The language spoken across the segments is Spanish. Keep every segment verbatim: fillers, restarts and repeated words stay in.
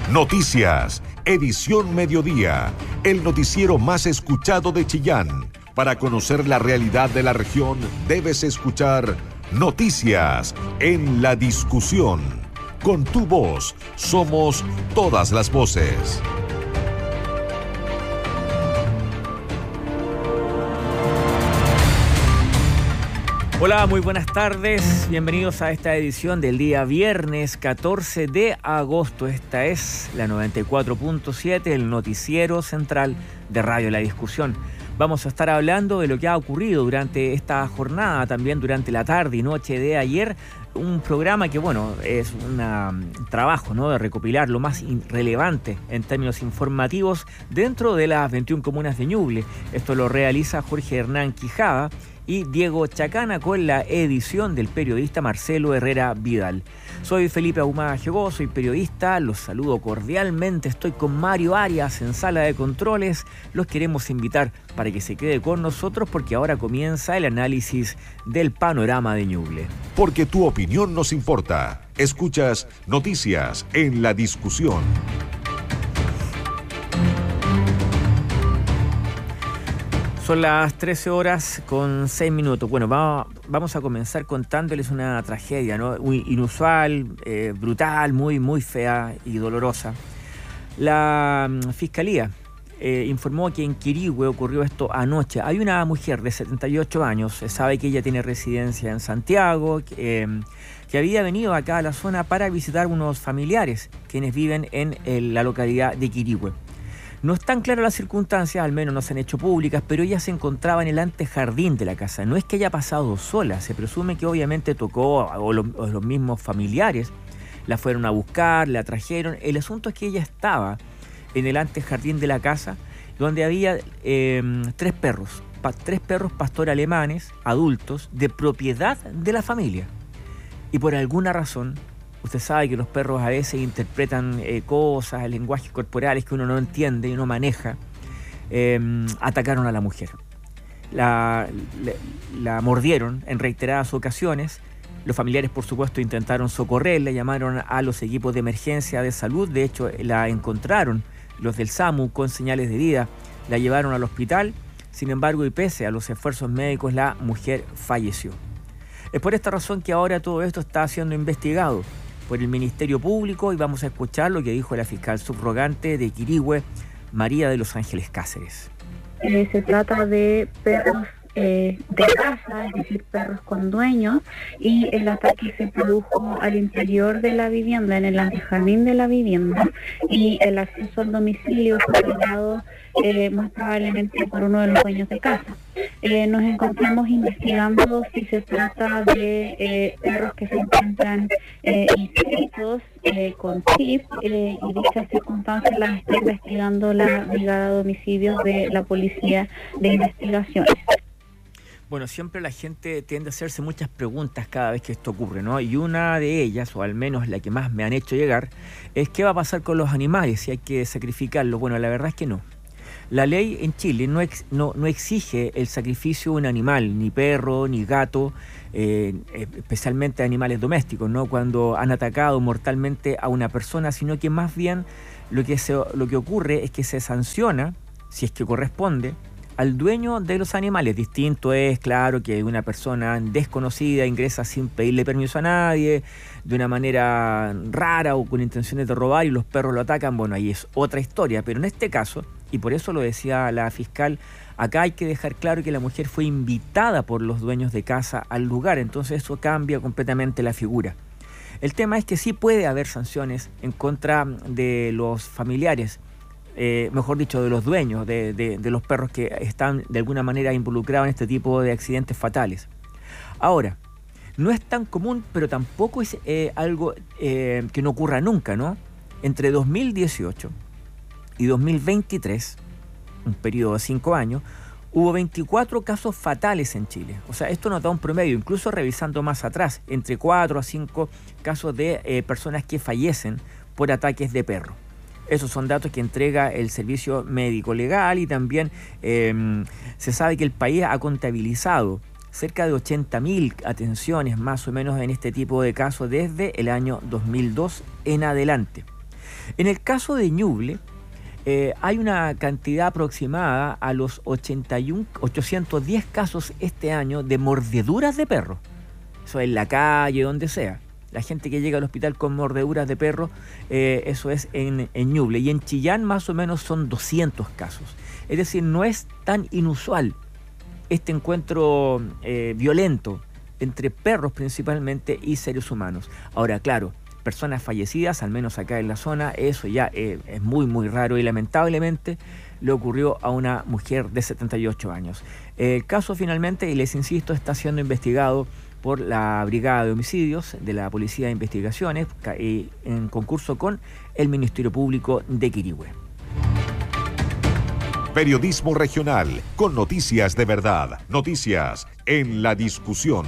Noticias, edición mediodía, el noticiero más escuchado de Chillán. Para conocer la realidad de la región, debes escuchar Noticias en la discusión. Con tu voz, somos todas las voces. Hola, muy buenas tardes. Bienvenidos a esta edición del día viernes catorce de agosto. Esta es la noventa y cuatro punto siete, el noticiero central de Radio La Discusión. Vamos a estar hablando de lo que ha ocurrido durante esta jornada, también durante la tarde y noche de ayer. Un programa que, bueno, es una, un trabajo, ¿no?, de recopilar lo más relevante en términos informativos dentro de las veintiuna comunas de Ñuble. Esto lo realiza Jorge Hernán Quijada y Diego Chacana con la edición del periodista Marcelo Herrera Vidal. Soy Felipe Ahumada Jegó, soy periodista, los saludo cordialmente, estoy con Mario Arias en sala de controles. Los queremos invitar para que se quede con nosotros porque ahora comienza el análisis del panorama de Ñuble. Porque tu opinión nos importa. Escuchas Noticias en la Discusión. Son las trece horas con seis minutos. Bueno, vamos, vamos a comenzar contándoles una tragedia, ¿no?, muy inusual, eh, brutal, muy, muy fea y dolorosa. La um, Fiscalía eh, informó que en Quirihue ocurrió esto anoche. Hay una mujer de setenta y ocho años, se sabe que ella tiene residencia en Santiago, que, eh, que había venido acá a la zona para visitar unos familiares quienes viven en, en la localidad de Quirihue. No están claras las circunstancias, al menos no se han hecho públicas, pero ella se encontraba en el antejardín de la casa. No es que haya pasado sola, se presume que obviamente tocó, o los, o los mismos familiares la fueron a buscar, la trajeron. El asunto es que ella estaba en el antejardín de la casa, donde había eh, tres perros, pa, tres perros pastor alemanes, adultos, de propiedad de la familia. Y por alguna razón, usted sabe que los perros a veces interpretan eh, cosas, lenguajes corporales que uno no entiende y no maneja. Eh, atacaron a la mujer. La, la, la mordieron en reiteradas ocasiones. Los familiares, por supuesto, intentaron socorrerla, llamaron a los equipos de emergencia de salud. De hecho, la encontraron los del SAMU con señales de vida. La llevaron al hospital. Sin embargo, y pese a los esfuerzos médicos, la mujer falleció. Es por esta razón que ahora todo esto está siendo investigado por el Ministerio Público y vamos a escuchar lo que dijo la fiscal subrogante de Quirihue, María de los Ángeles Cáceres. Eh, se trata de perros eh, de casa, es decir, perros con dueños, y el ataque se produjo al interior de la vivienda, en el antejardín de la vivienda, y el acceso al domicilio fue logrado eh, más probablemente por uno de los dueños de casa. Eh, nos encontramos investigando si se trata de eh, perros que se encuentran eh, inscritos eh, con chip, eh, y dichas circunstancias las está investigando la Brigada de Homicidios de la Policía de Investigaciones. Bueno, siempre la gente tiende a hacerse muchas preguntas cada vez que esto ocurre, ¿no? Y una de ellas, o al menos la que más me han hecho llegar, es qué va a pasar con los animales, si hay que sacrificarlos. Bueno, la verdad es que no. La ley en Chile no, ex, no, no exige el sacrificio de un animal, ni perro, ni gato, eh, especialmente animales domésticos, ¿no?, cuando han atacado mortalmente a una persona, sino que más bien lo que, se, lo que ocurre es que se sanciona, si es que corresponde, al dueño de los animales. Distinto es, claro, que una persona desconocida ingresa sin pedirle permiso a nadie, de una manera rara o con intenciones de robar y los perros lo atacan. Bueno, ahí es otra historia, pero en este caso, y por eso lo decía la fiscal, acá hay que dejar claro que la mujer fue invitada por los dueños de casa al lugar, entonces eso cambia completamente la figura. El tema es que sí puede haber sanciones en contra de los familiares, Eh, mejor dicho, de los dueños de, de, de los perros que están de alguna manera involucrados en este tipo de accidentes fatales. Ahora, no es tan común, pero tampoco es eh, algo eh, que no ocurra nunca, ¿no? Entre dos mil dieciocho y dos mil veintitrés, un periodo de cinco años, hubo veinticuatro casos fatales en Chile. O sea, esto nos da un promedio, incluso revisando más atrás, entre cuatro a cinco casos de eh, personas que fallecen por ataques de perro. Esos son datos que entrega el Servicio Médico Legal y también eh, se sabe que el país ha contabilizado cerca de ochenta mil atenciones más o menos en este tipo de casos desde el año dos mil dos en adelante. En el caso de Ñuble, eh, hay una cantidad aproximada a los ochenta y uno, ochocientos diez casos este año de mordeduras de perro. Eso en la calle, donde sea. La gente que llega al hospital con mordeduras de perro, eh, eso es en, en Ñuble. Y en Chillán más o menos son doscientos casos. Es decir, no es tan inusual este encuentro eh, violento entre perros principalmente y seres humanos. Ahora, claro, personas fallecidas, al menos acá en la zona, eso ya eh, es muy, muy raro y lamentablemente le ocurrió a una mujer de setenta y ocho años. El caso finalmente, y les insisto, está siendo investigado por la Brigada de Homicidios de la Policía de Investigaciones en concurso con el Ministerio Público de Quirihue. Periodismo regional con noticias de verdad. Noticias en la discusión.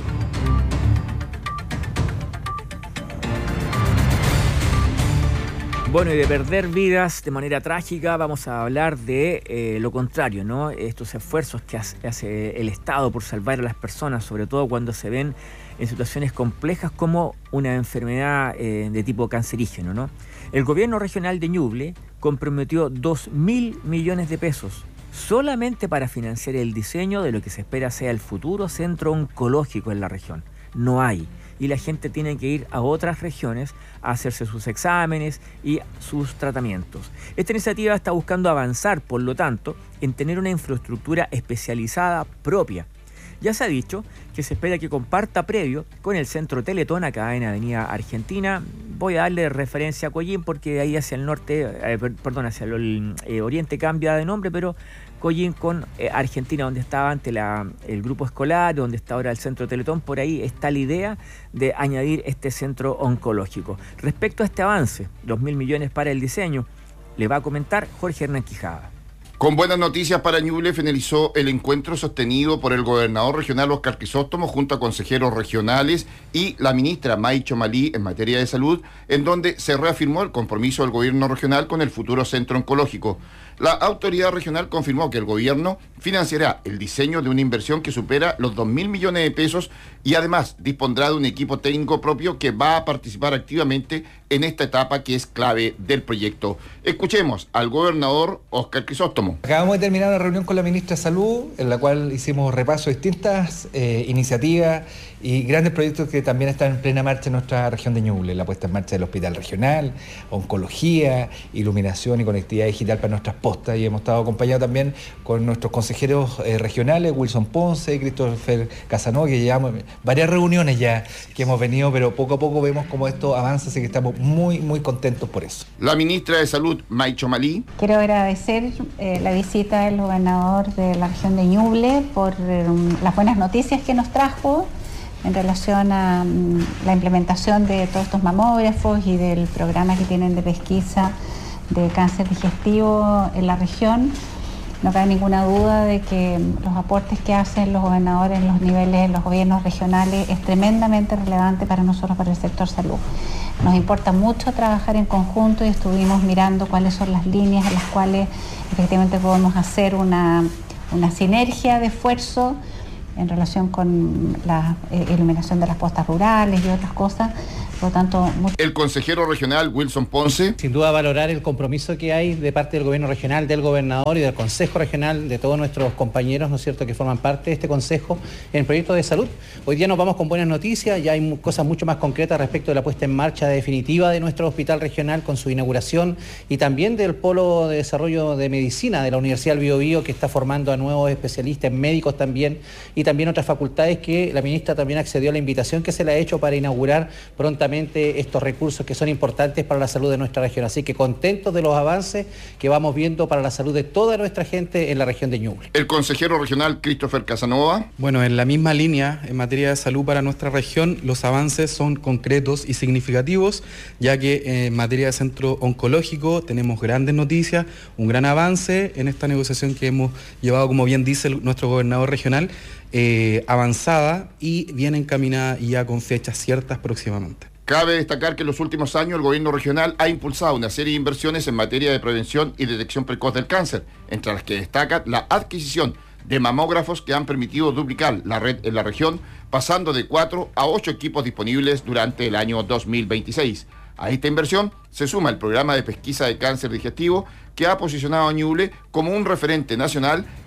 Bueno, y de perder vidas de manera trágica vamos a hablar de eh, lo contrario, ¿no? Estos esfuerzos que hace, hace el Estado por salvar a las personas, sobre todo cuando se ven en situaciones complejas como una enfermedad eh, de tipo cancerígeno, ¿no? El gobierno regional de Ñuble comprometió dos mil millones de pesos solamente para financiar el diseño de lo que se espera sea el futuro centro oncológico en la región. No hay. Y la gente tiene que ir a otras regiones a hacerse sus exámenes y sus tratamientos. Esta iniciativa está buscando avanzar, por lo tanto, en tener una infraestructura especializada propia. Ya se ha dicho que se espera que comparta previo con el Centro Teletón acá en Avenida Argentina. Voy a darle referencia a Collín porque de ahí hacia el norte, eh, perdón, hacia el eh, oriente cambia de nombre, pero Collín con eh, Argentina, donde estaba antes la, el grupo escolar, donde está ahora el Centro Teletón, por ahí está la idea de añadir este centro oncológico. Respecto a este avance, dos mil millones para el diseño, le va a comentar Jorge Hernán Quijada. Con buenas noticias para Ñuble finalizó el encuentro sostenido por el gobernador regional Óscar Crisóstomo junto a consejeros regionales y la ministra May Chomalí en materia de salud, en donde se reafirmó el compromiso del gobierno regional con el futuro centro oncológico. La autoridad regional confirmó que el gobierno financiará el diseño de una inversión que supera los dos mil millones de pesos y además dispondrá de un equipo técnico propio que va a participar activamente en esta etapa que es clave del proyecto. Escuchemos al gobernador Óscar Crisóstomo. Acabamos de terminar una reunión con la ministra de Salud, en la cual hicimos repaso de distintas eh, iniciativas y grandes proyectos que también están en plena marcha en nuestra región de Ñuble. La puesta en marcha del hospital regional, oncología, iluminación y conectividad digital para nuestras postas. Y hemos estado acompañados también con nuestros consejeros eh, regionales, Wilson Ponce, Christopher Casanova, que llevamos varias reuniones ya que hemos venido, pero poco a poco vemos cómo esto avanza, así que estamos muy, muy contentos por eso. La ministra de Salud, May Chomalí. Quiero agradecer eh, la visita del gobernador de la región de Ñuble por eh, las buenas noticias que nos trajo en relación a um, la implementación de todos estos mamógrafos y del programa que tienen de pesquisa de cáncer digestivo en la región. No cabe ninguna duda de que los aportes que hacen los gobernadores en los niveles, en los gobiernos regionales, es tremendamente relevante para nosotros, para el sector salud. Nos importa mucho trabajar en conjunto y estuvimos mirando cuáles son las líneas en las cuales efectivamente podemos hacer una, una sinergia de esfuerzo en relación con la eh, iluminación de las postas rurales y otras cosas. Por lo tanto, muy... El consejero regional Wilson Ponce. Sin duda valorar el compromiso que hay de parte del gobierno regional, del gobernador y del consejo regional, de todos nuestros compañeros, ¿no es cierto?, que forman parte de este consejo en el proyecto de salud. Hoy día nos vamos con buenas noticias, ya hay cosas mucho más concretas respecto de la puesta en marcha definitiva de nuestro hospital regional con su inauguración y también del Polo de Desarrollo de Medicina de la Universidad del Biobío, que está formando a nuevos especialistas, médicos también, y también otras facultades que la ministra también accedió a la invitación que se le ha hecho para inaugurar prontamente estos recursos que son importantes para la salud de nuestra región. Así que contentos de los avances que vamos viendo para la salud de toda nuestra gente en la región de Ñuble. El consejero regional Christopher Casanova. Bueno, en la misma línea, en materia de salud para nuestra región, los avances son concretos y significativos, ya que en materia de centro oncológico tenemos grandes noticias, un gran avance en esta negociación que hemos llevado, como bien dice el, nuestro gobernador regional, eh, avanzada y bien encaminada y ya con fechas ciertas próximamente. Cabe destacar que en los últimos años el gobierno regional ha impulsado una serie de inversiones en materia de prevención y detección precoz del cáncer, entre las que destaca la adquisición de mamógrafos que han permitido duplicar la red en la región, pasando de cuatro a ocho equipos disponibles durante el año dos mil veintiséis. A esta inversión se suma el programa de pesquisa de cáncer digestivo que ha posicionado a Ñuble como un referente nacional